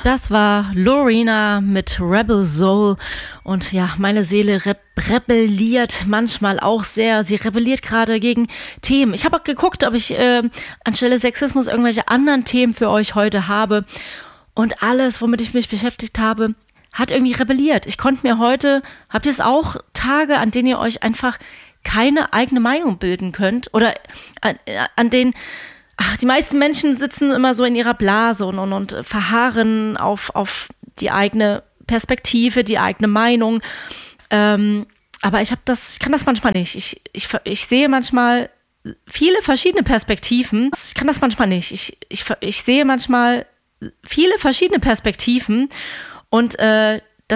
Das war Lorena mit Rebel Soul und ja, meine Seele rebelliert manchmal auch sehr. Sie rebelliert gerade gegen Themen. Ich habe auch geguckt, ob ich anstelle Sexismus irgendwelche anderen Themen für euch heute habe und alles, womit ich mich beschäftigt habe, hat irgendwie rebelliert. Ich konnte mir heute, habt ihr es auch, Tage, an denen ihr euch einfach keine eigene Meinung bilden könnt oder an denen die meisten Menschen sitzen immer so in ihrer Blase und verharren auf die eigene Perspektive, die eigene Meinung. Aber ich kann das manchmal nicht. Ich sehe manchmal viele verschiedene Perspektiven. Ich kann das manchmal nicht. Ich sehe manchmal viele verschiedene Perspektiven und